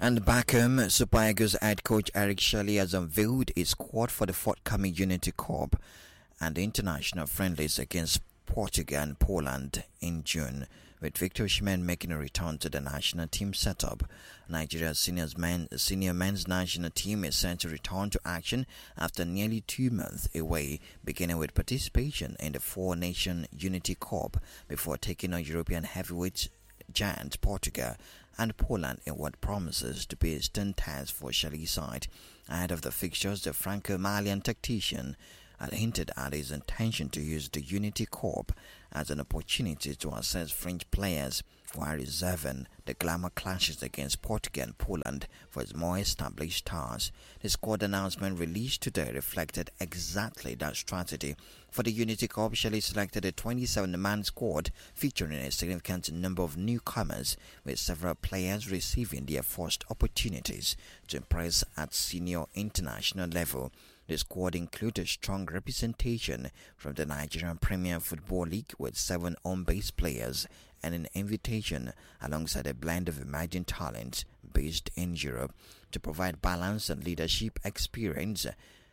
And back home, Super Eagles head coach Eric Shelley has unveiled his squad for the forthcoming Unity Cup and the international friendlies against Portugal and Poland in June, with Victor Osimhen making a return to the national team setup. Nigeria's senior men's national team is set to return to action after nearly 2 months away, beginning with participation in the Four-Nation Unity Cup before taking on European heavyweight giant Portugal and Poland in what promises to be a stern test for Shelley's side. Ahead of the fixtures, the Franco-Malian tactician had hinted at his intention to use the Unity Cup as an opportunity to assess French players while reserving the glamour clashes against Portugal and Poland for his more established stars. The squad announcement released today reflected exactly that strategy. For the Unity Cup, Shelley selected a 27-man squad featuring a significant number of newcomers, with several players receiving their first opportunities to impress at senior international level. The squad included strong representation from the Nigerian Premier Football League with 7 home-based players and an invitation alongside a blend of emerging talents based in Europe to provide balance and leadership experience.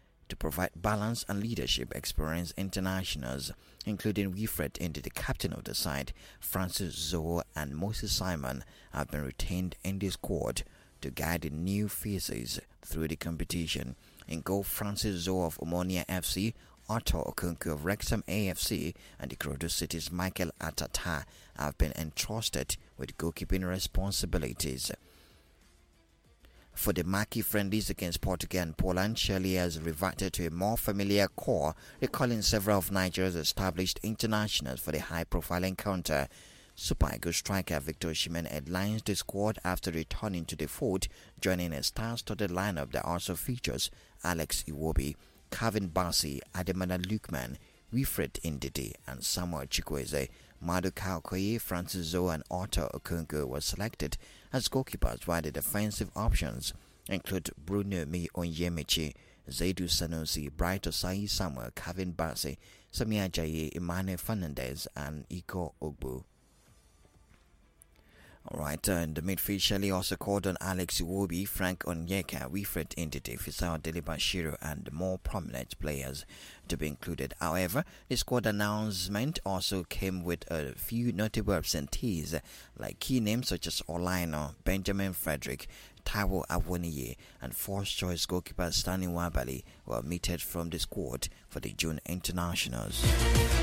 Internationals, including Wilfred Ndidi, the captain of the side, Francis Zoho and Moses Simon, have been retained in the squad to guide the new faces through the competition. In goal, Francis Zoho of Omonia FC, Arthur Okonkwo of Wrexham AFC, and the Ikorodu City's Michael Atata have been entrusted with goalkeeping responsibilities. For the marquee friendlies against Portugal and Poland, Shelley has reverted to a more familiar core, recalling several of Nigeria's established internationals for the high-profile encounter. Super Eagles striker Victor Osimhen headlines the squad after returning to the fold, joining a star-studded lineup that also features Alex Iwobi, Calvin Bassey, Ademola Lookman, Wilfred Ndidi, and Samuel Chukwueze. Maduka Okoye, Francis Zoho, and Arthur Okonkwo were selected as goalkeepers, while the defensive options include Bruno Onyemaechi, Zaidu Sanusi, Bright Osai Samuel, Calvin Bassey, Sami Ajayi, Emmanuel Fernandez, and Iko Ogbu. Alright, in the midfield, Shelley also called on Alex Iwobi, Frank Onyeka, Wilfred Ndidi, Fisao Delibashiru, and more prominent players to be included. However, the squad announcement also came with a few notable absentees, like key names such as Orlino, Benjamin Frederick, Taiwo Awoniyi, and first-choice goalkeeper Stanley Wabali were omitted from the squad for the June internationals.